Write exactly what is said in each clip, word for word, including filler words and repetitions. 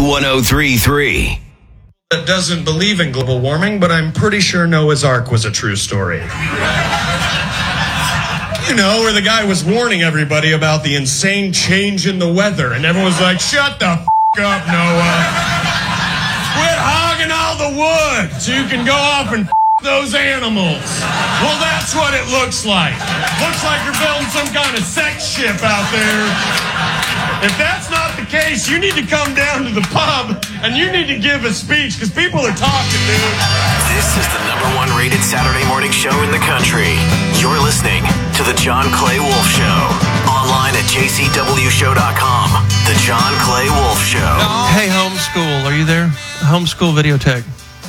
one oh three point three. That doesn't believe in global warming, but I'm pretty sure Noah's Ark was a true story. You know, where the guy was warning everybody about the insane change in the weather, and everyone was like, shut the f*** up, Noah. Quit hogging all the wood so you can go off and f*** those animals. Well, that's what it looks like. Looks like you're building some kind of sex ship out there. If that's not the case, you need to come down to the pub and you need to give a speech because people are talking, dude. This is the number one rated Saturday morning show in the country. You're listening to The John Clay Wolf Show. Online at j c w show dot com. The John Clay Wolf Show. Hey, homeschool, are you there? Homeschool Videotech.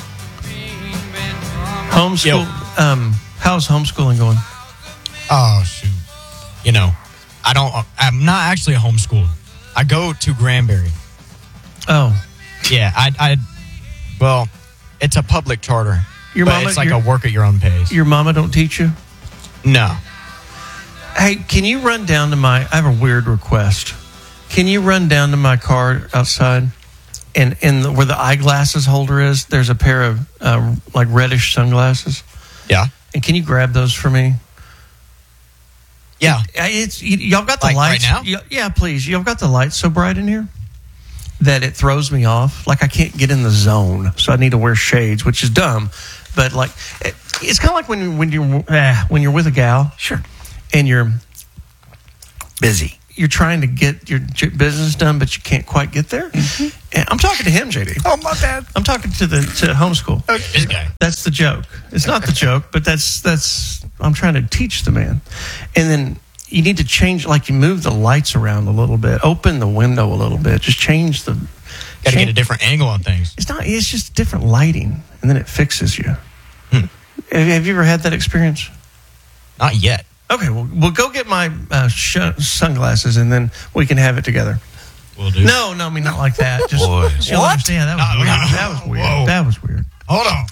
Homeschool. Yo. Um, how's homeschooling going? Oh, shoot. You know, I don't, I'm not actually a homeschool. I go to Granbury. Oh. Yeah, I, I, well, it's a public charter. Your but mama, it's like your, a work at your own pace. Your mama don't teach you? No. Hey, can you run down to my, I have a weird request. Can you run down to my car outside? And in the, where the eyeglasses holder is, there's a pair of uh, like reddish sunglasses. Yeah. And can you grab those for me? Yeah. It, it's y- y'all got the like lights. Right now? Y- yeah, please. Y'all got the lights so bright in here that it throws me off. Like I can't get in the zone, so I need to wear shades, which is dumb. But like, it, it's kind of like when when you're uh, when you're with a gal, sure, and you're busy. You're trying to get your business done, but you can't quite get there. Mm-hmm. And I'm talking to him, J D. Oh, my bad. I'm talking to the to homeschool. Okay. This guy. That's the joke. It's not the joke, but that's that's. I'm trying to teach the man, and then you need to change. Like you move the lights around a little bit, open the window a little bit, just change the. Got to get a different angle on things. It's not. It's just different lighting, and then it fixes you. Hmm. Have, have you ever had that experience? Not yet. Okay, well, we'll go get my uh, sh- sunglasses, and then we can have it together. We'll do. No, no, I mean not like that. Just Boys. you'll What? understand. That was No, weird. no. That was weird. Whoa. That was weird. Hold on.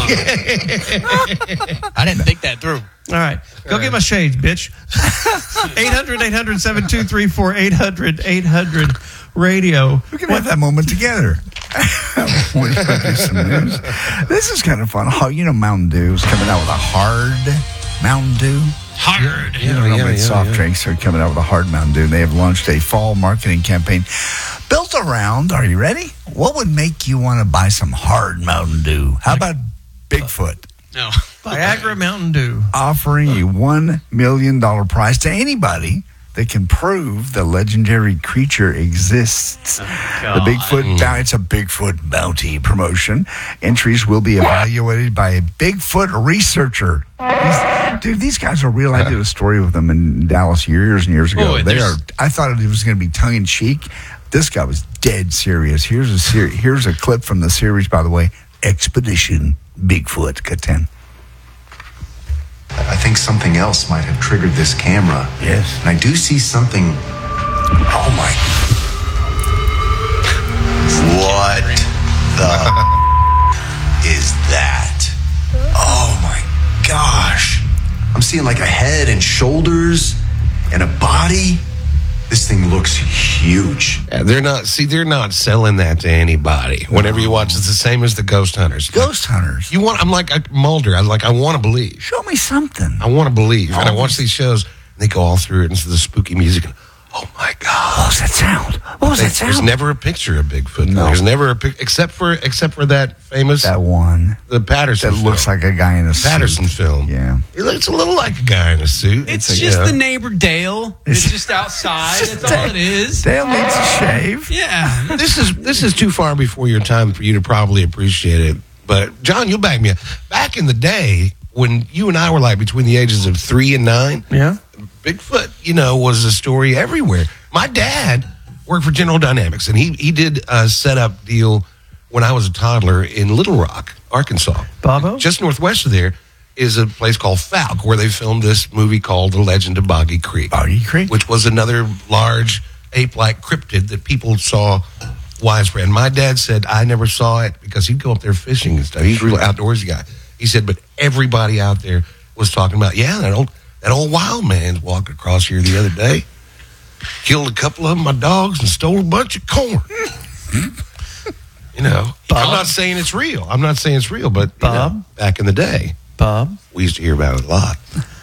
I didn't think that through. All right, go get my shades, bitch. eight hundred, eight hundred, seven two three four, eight hundred, eight hundred radio. We can have that moment together. We're gonna do some news. This is kind of fun. Oh, you know, Mountain Dew is coming out with a hard Mountain Dew. Hard. You don't know about soft drinks. They're coming out with a hard Mountain Dew. They have launched a fall marketing campaign built around, are you ready? What would make you want to buy some hard Mountain Dew? How about Bigfoot? No. Viagra Mountain Dew. Offering a one million dollars prize to anybody that can prove the legendary creature exists. Oh, the Bigfoot, bounty, it's a Bigfoot bounty promotion. Entries will be evaluated by a Bigfoot researcher. These, dude, these guys are real. I did a story with them in Dallas years and years ago. Oh, they are. I thought it was going to be tongue in cheek. This guy was dead serious. Here's a ser- Here's a clip from the series, by the way. Expedition Bigfoot. Cut ten. I think something else might have triggered this camera. Yes. And I do see something. Oh my. What the is that? Oh my gosh. I'm seeing like a head and shoulders and a body. This thing looks huge. Yeah, they're not, see, they're not selling that to anybody. Whenever you watch, it's the same as the Ghost Hunters. Ghost Hunters. You want, I'm like a Mulder. I'm like, I want to believe. Show me something. I want to believe. And I Oh. watch these shows, and they go all through it into the spooky music. And, oh my God. What was that sound? What was that There's, there's sound? never a picture of Bigfoot. No. There's never a pic, except for except for that famous, That one. the Patterson That film. looks like a guy in a suit. Patterson film. Yeah. It looks a little like a guy in a suit. It's, a- just yeah. the neighbor Dale. It's just outside. That's all it is. Dale needs a shave. Yeah. This is this is too far before your time for you to probably appreciate it. But John, you'll back me up. Back in the day when you and I were like between the ages of three and nine, Yeah. Bigfoot, you know, was a story everywhere. My dad worked for General Dynamics, and he he did a setup deal when I was a toddler in Little Rock, Arkansas. Bobo? Just northwest of there is a place called Falk, where they filmed this movie called The Legend of Boggy Creek. Boggy Creek? Which was another large ape-like cryptid that people saw widespread. My dad said, I never saw it because he'd go up there fishing and stuff. He's a real outdoorsy guy. He said, but everybody out there was talking about, yeah, that old that old wild man walked across here the other day, killed a couple of my dogs and stole a bunch of corn. You know, Bob? I'm not saying it's real. I'm not saying it's real, but you Bob? know, back in the day, Bob, we used to hear about it a lot.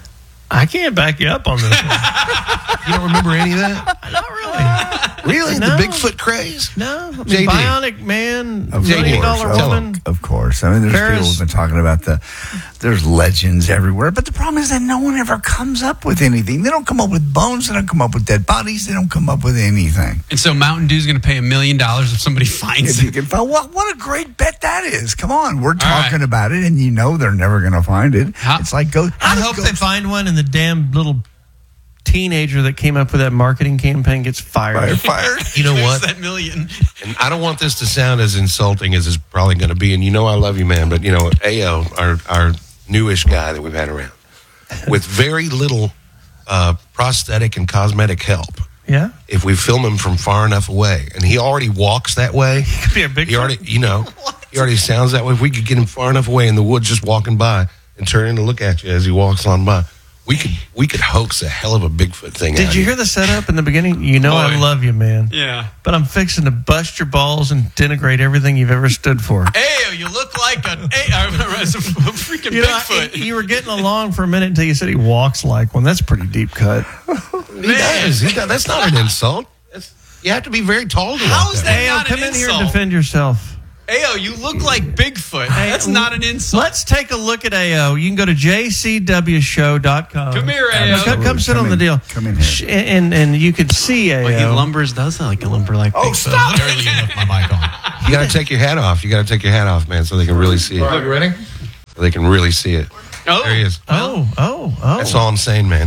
I can't back you up on this one. You don't remember any of that? Not really. Really? No. The Bigfoot craze? No. I mean, J D. Bionic Man, Of Million course, Dollar of- Woman. Of course. I mean, there's Ferris. people who've been talking about the, there's legends everywhere, but the problem is that no one ever comes up with anything. They don't come up with bones. They don't come up with dead bodies. They don't come up with anything. And so Mountain Dew's going to pay a million dollars if somebody finds If you it. can find, what, what a great bet that is. Come on. We're right. talking about it, and you know they're never going to find it. How- It's like, go. I hope go, they find one and the damn little teenager that came up with that marketing campaign gets fired. Fire, fire. You know There's what? that million. And I don't want this to sound as insulting as it's probably going to be. And you know I love you, man. But, you know, A O, our, our newish guy that we've had around, with very little uh, prosthetic and cosmetic help, Yeah? if we film him from far enough away, and he already walks that way, Could be a big he already, you know, he already sounds that way. If we could get him far enough away in the woods just walking by and turn in to look at you as he walks on by, we could we could hoax a hell of a Bigfoot thing out Did you here. hear the setup in the beginning? You know I Boy. love you, man. Yeah. But I'm fixing to bust your balls and denigrate everything you've ever stood for. Hey, you look like an hey, I remember as a freaking You know, Bigfoot. I- you were getting along for a minute until you said he walks like one. That's a pretty deep cut. He does. He does. That's not an insult. That's, you have to be very tall to How walk is that that way. Hey, not come an in here and insult? defend yourself. Ayo, you look like Bigfoot. That's not an insult. Let's take a look at A O. You can go to j c w show dot com. Come here, Come, A O. come, come sit Come on in. the deal. Come in here. Sh- And, and you could see A O. Well, he lumbers does like a lumber like Oh, Bigfoot. stop. Barely even left my mic on. You got to take your hat off. You got to take your hat off, man, so they can really see it. Look, ready? So they can really see it. Oh, There he is. Oh, oh, oh. That's all I'm saying, man.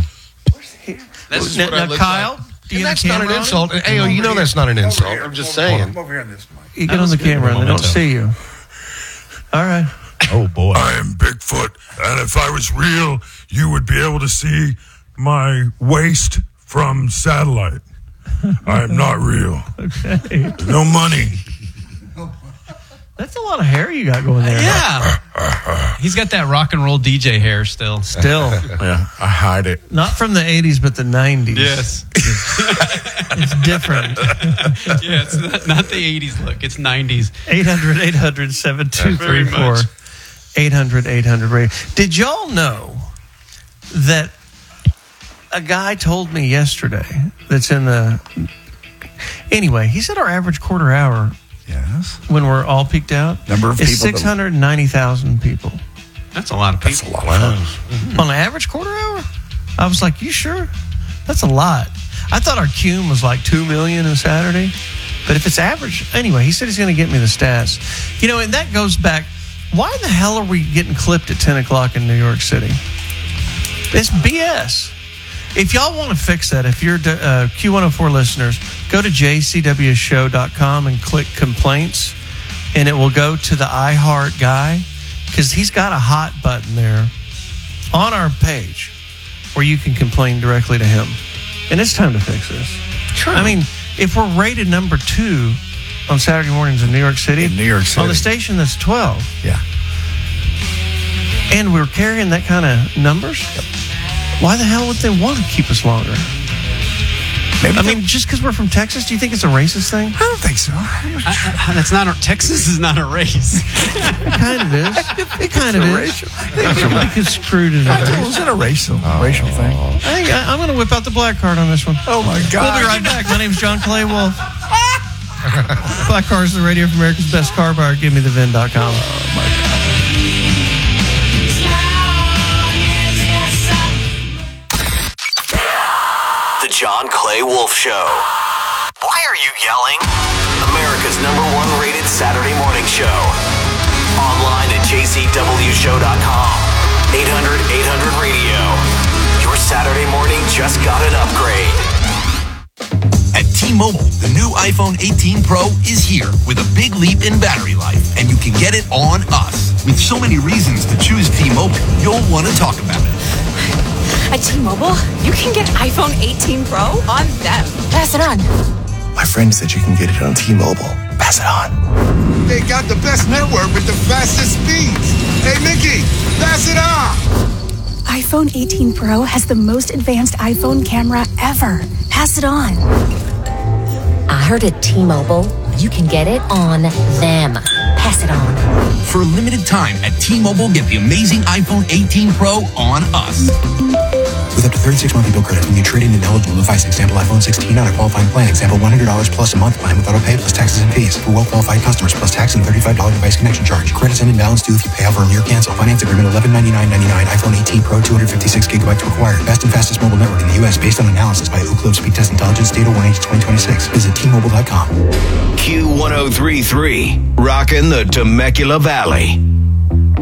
This is Now, what I now, look Kyle, like. do you And have that's a not camera an on insult. it? Hey, oh, you know that's not an insult. I'm just saying. Come over here on this mic. You get on the camera and they don't Memento. see you. All right. Oh, boy. I am Bigfoot, and if I was real, you would be able to see my waist from satellite. I am not real. Okay. No money. That's a lot of hair you got going there. Yeah. He's got that rock and roll D J hair still. Still. Yeah, I hide it. Not from the eighties, but the nineties. Yes. It's different. Yeah, it's not, not the eighties look. It's nineties. eight hundred, eight hundred, seven two three Very four. much. eight hundred, eight hundred radio. Did y'all know that a guy told me yesterday that's in the. Anyway, he said our average quarter hour Yes. when we're all peaked out Number of is people that- six hundred ninety thousand people. That's a lot of people. That's a lot of fun. On an average quarter hour? I was like, you sure? That's a lot. I thought our cume was like two million a Saturday. But if it's average, anyway, he said he's going to get me the stats. You know, and that goes back. Why the hell are we getting clipped at ten o'clock in New York City? It's B S. If y'all want to fix that, if you're uh, Q one oh four listeners, go to j c w show dot com and click complaints, and it will go to the iHeart guy, because he's got a hot button there on our page where you can complain directly to him. And it's time to fix this. I mean, if we're rated number two on Saturday mornings in New York City, In New York City. on the station that's twelve, Yeah. and we're carrying that kind of numbers, why the hell would they want to keep us longer? Maybe I they- mean, just because we're from Texas, do you think it's a racist thing? I don't think so. Uh, That's not a, Texas is not a race. It kind of is. It kind of a is. racial- I think like it's screwed in I there. was it a racial racial thing? I think I, I'm going to whip out the black card on this one. Oh my God! We'll be right back. My name's John Clay Wolf. Black Cars, the radio for America's best car buyer. Give me the V I N dot com. The John Clay Wolf Show. Why are you yelling? America's number one rated Saturday morning show. Online at j c w show dot com. eight hundred, eight hundred radio. Your Saturday morning just got an upgrade. At T-Mobile, the new iPhone eighteen Pro is here with a big leap in battery life, and you can get it on us. With so many reasons to choose T-Mobile, you'll want to talk about it. At T-Mobile, you can get iPhone eighteen Pro on them. Pass it on. My friend said you can get it on T-Mobile. Pass it on. They got the best network with the fastest speeds. Hey, Mickey, pass it on. iPhone eighteen Pro has the most advanced iPhone camera ever. Pass it on. I heard at T-Mobile, you can get it on them. Pass it on. For a limited time at T-Mobile, get the amazing iPhone eighteen Pro on us. With up to thirty-six monthly bill credits when you trade in an eligible device. Example iPhone sixteen on a qualifying plan. Example one hundred dollars plus a month plan with auto pay plus taxes and fees. For well-qualified customers plus tax and thirty-five dollars device connection charge. Credits end in balance due if you pay off early or cancel. Finance agreement eleven ninety-nine ninety-nine. iPhone eighteen Pro two hundred fifty-six gigabytes required. Best and fastest mobile network in the U S based on analysis by Ookla Speed Test Intelligence Data one H twenty twenty-six. Visit T Mobile dot com. Q one oh three point three, rocking the Temecula Valley.